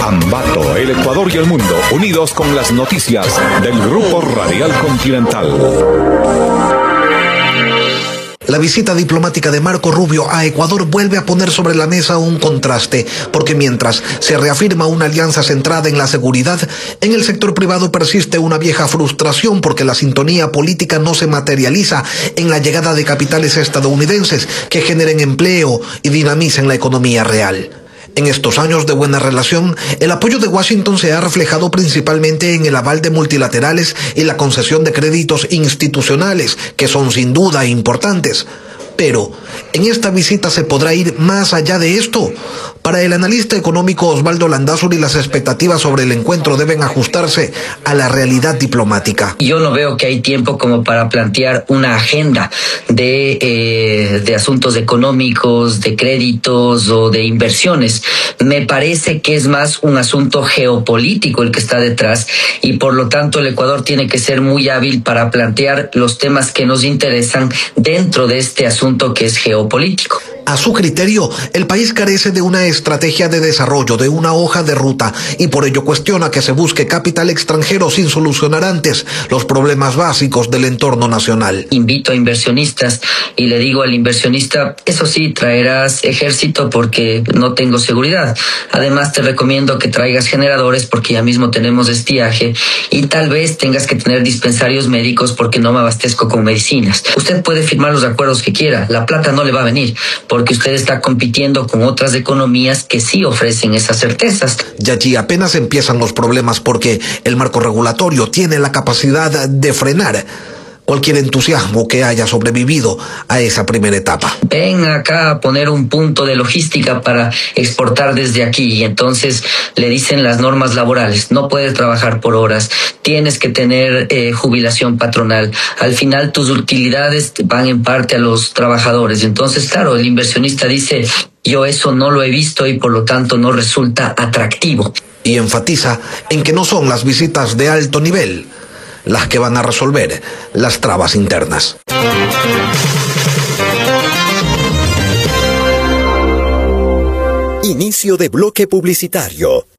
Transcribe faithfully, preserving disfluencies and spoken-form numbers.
Ambato, el Ecuador y el mundo, unidos con las noticias del Grupo Radial Continental. La visita diplomática de Marco Rubio a Ecuador vuelve a poner sobre la mesa un contraste, porque mientras se reafirma una alianza centrada en la seguridad, en el sector privado persiste una vieja frustración porque la sintonía política no se materializa en la llegada de capitales estadounidenses que generen empleo y dinamicen la economía real. En estos años de buena relación, el apoyo de Washington se ha reflejado principalmente en el aval de multilaterales y la concesión de créditos institucionales, que son sin duda importantes. Pero, ¿en esta visita se podrá ir más allá de esto? Para el analista económico Osvaldo Landázuri, las expectativas sobre el encuentro deben ajustarse a la realidad diplomática. Yo no veo que hay tiempo como para plantear una agenda de, eh, de asuntos económicos, de créditos o de inversiones. Me parece que es más un asunto geopolítico el que está detrás y por lo tanto el Ecuador tiene que ser muy hábil para plantear los temas que nos interesan dentro de este asunto que es geopolítico. A su criterio, el país carece de una estrategia de desarrollo, de una hoja de ruta, y por ello cuestiona que se busque capital extranjero sin solucionar antes los problemas básicos del entorno nacional. Invito a inversionistas y le digo al inversionista, eso sí, traerás ejército porque no tengo seguridad. Además te recomiendo que traigas generadores porque ya mismo tenemos estiaje y tal vez tengas que tener dispensarios médicos porque no me abastezco con medicinas. Usted puede firmar los acuerdos que quiera, la plata no le va a venir porque usted está compitiendo con otras economías que sí ofrecen esas certezas. Y allí apenas empiezan los problemas porque el marco regulatorio tiene la capacidad de frenar cualquier entusiasmo que haya sobrevivido a esa primera etapa. Ven acá a poner un punto de logística para exportar desde aquí y entonces le dicen las normas laborales, no puedes trabajar por horas, tienes que tener eh, jubilación patronal, al final tus utilidades van en parte a los trabajadores, entonces claro, el inversionista dice, yo eso no lo he visto y por lo tanto no resulta atractivo. Y enfatiza en que no son las visitas de alto nivel las que van a resolver las trabas internas. Inicio de bloque publicitario.